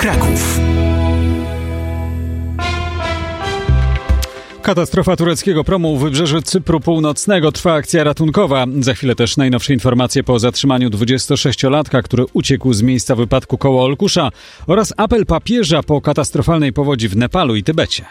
Kraków. Katastrofa tureckiego promu u wybrzeży Cypru Północnego. Trwa akcja ratunkowa. Za chwilę też najnowsze informacje po zatrzymaniu 26-latka, który uciekł z miejsca wypadku koło Olkusza, oraz apel papieża po katastrofalnej powodzi w Nepalu i Tybecie.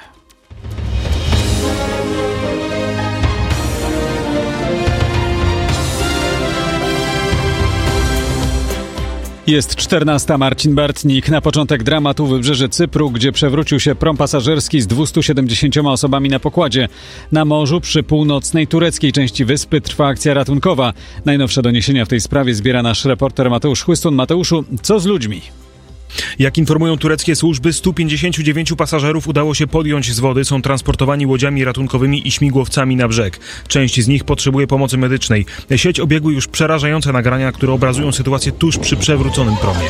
Jest 14. Marcin Bartnik. Na początek dramatu wybrzeże Cypru, gdzie przewrócił się prom pasażerski z 270 osobami na pokładzie. Na morzu przy północnej tureckiej części wyspy trwa akcja ratunkowa. Najnowsze doniesienia w tej sprawie zbiera nasz reporter Mateusz Chłystun. Mateuszu, co z ludźmi? Jak informują tureckie służby, 159 pasażerów udało się podjąć z wody. Są transportowani łodziami ratunkowymi i śmigłowcami na brzeg. Część z nich potrzebuje pomocy medycznej. Sieć obiegły już przerażające nagrania, które obrazują sytuację tuż przy przewróconym promie.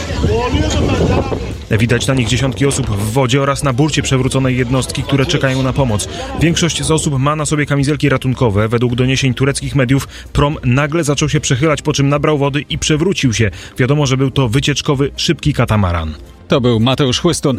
Widać na nich dziesiątki osób w wodzie oraz na burcie przewróconej jednostki, które czekają na pomoc. Większość z osób ma na sobie kamizelki ratunkowe. Według doniesień tureckich mediów prom nagle zaczął się przechylać, po czym nabrał wody i przewrócił się. Wiadomo, że był to wycieczkowy, szybki katamaran. To był Mateusz Chłystun.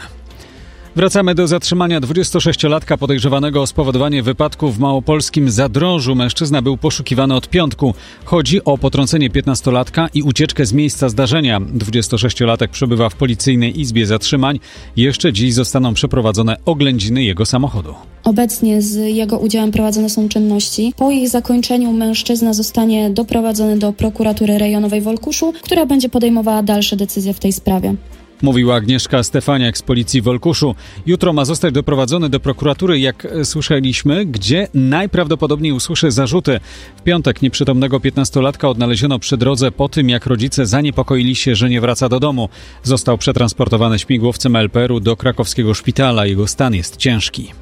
Wracamy do zatrzymania 26-latka podejrzewanego o spowodowanie wypadku w małopolskim Zadrożu. Mężczyzna był poszukiwany od piątku. Chodzi o potrącenie 15-latka i ucieczkę z miejsca zdarzenia. 26-latek przebywa w policyjnej izbie zatrzymań. Jeszcze dziś zostaną przeprowadzone oględziny jego samochodu. Obecnie z jego udziałem prowadzone są czynności. Po ich zakończeniu mężczyzna zostanie doprowadzony do prokuratury rejonowej w Olkuszu, która będzie podejmowała dalsze decyzje w tej sprawie. Mówiła Agnieszka Stefaniak z policji w Olkuszu. Jutro ma zostać doprowadzony do prokuratury, jak słyszeliśmy, gdzie najprawdopodobniej usłyszy zarzuty. W piątek nieprzytomnego 15-latka odnaleziono przy drodze po tym, jak rodzice zaniepokoili się, że nie wraca do domu. Został przetransportowany śmigłowcem LPR-u do krakowskiego szpitala. Jego stan jest ciężki.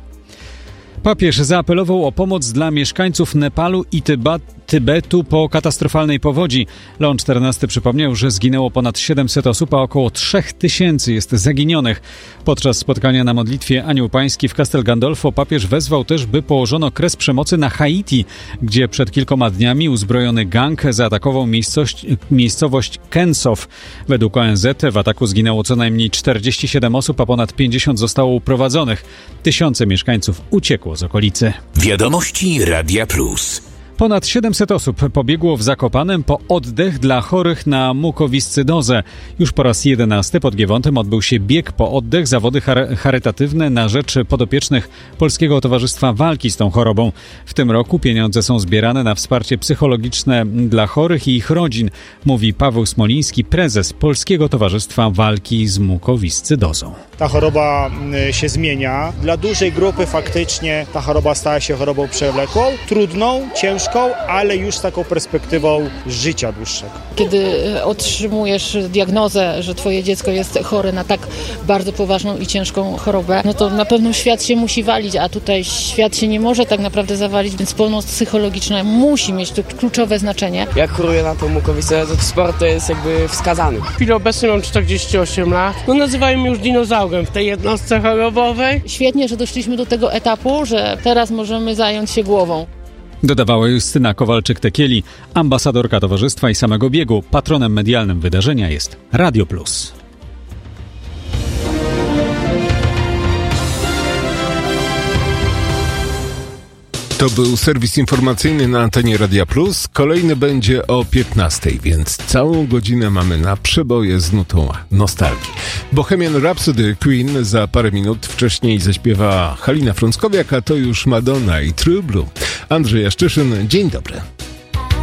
Papież zaapelował o pomoc dla mieszkańców Nepalu i Tybetu po katastrofalnej powodzi. Leon XIV przypomniał, że zginęło ponad 700 osób, a około 3000 jest zaginionych. Podczas spotkania na modlitwie Anioł Pański w Castel Gandolfo papież wezwał też, by położono kres przemocy na Haiti, gdzie przed kilkoma dniami uzbrojony gang zaatakował miejscowość Kensow. Według ONZ w ataku zginęło co najmniej 47 osób, a ponad 50 zostało uprowadzonych. Tysiące mieszkańców uciekło z okolicy. Wiadomości Radia Plus. Ponad 700 osób pobiegło w Zakopanem po oddech dla chorych na mukowiscydozę. Już po raz 11 pod Giewontem odbył się bieg po oddech, zawody charytatywne na rzecz podopiecznych Polskiego Towarzystwa Walki z tą chorobą. W tym roku pieniądze są zbierane na wsparcie psychologiczne dla chorych i ich rodzin, mówi Paweł Smoliński, prezes Polskiego Towarzystwa Walki z mukowiscydozą. Ta choroba się zmienia. Dla dużej grupy faktycznie ta choroba stała się chorobą przewlekłą, trudną, ciężką, ale już z taką perspektywą życia dłuższego. Kiedy otrzymujesz diagnozę, że twoje dziecko jest chore na tak bardzo poważną i ciężką chorobę, no to na pewno świat się musi walić, a tutaj świat się nie może tak naprawdę zawalić, więc pomoc psychologiczna musi mieć tu kluczowe znaczenie. Jak choruję na tą mukowiscydozę, to sport to jest jakby wskazany. W chwili obecnej mam 48 lat. No nazywają mnie już dinozaurem w tej jednostce chorobowej. Świetnie, że doszliśmy do tego etapu, że teraz możemy zająć się głową. Dodawała Justyna Kowalczyk-Tekieli, ambasadorka towarzystwa i samego biegu. Patronem medialnym wydarzenia jest Radio Plus. To był serwis informacyjny na antenie Radia Plus. Kolejny będzie o 15:00, więc całą godzinę mamy na przeboje z nutą nostalgii. Bohemian Rhapsody Queen za parę minut, wcześniej zaśpiewa Halina Frąckowiak, a to już Madonna i True Blue. Andrzej Jaszczyszyn, dzień dobry.